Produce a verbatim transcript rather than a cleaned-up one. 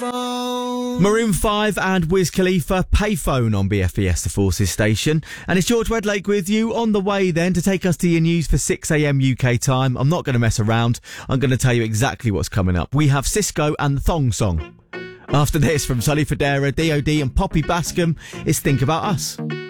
Maroon five and Wiz Khalifa, Payphone on B F B S The Forces station. And it's George Wedlake with you on the way then to take us to your news for six a.m. U K time. I'm not going to mess around. I'm going to tell you exactly what's coming up. We have Cisco and the Thong Song. After this, from Sully Federa, D O D and Poppy Bascom, it's Think About Us.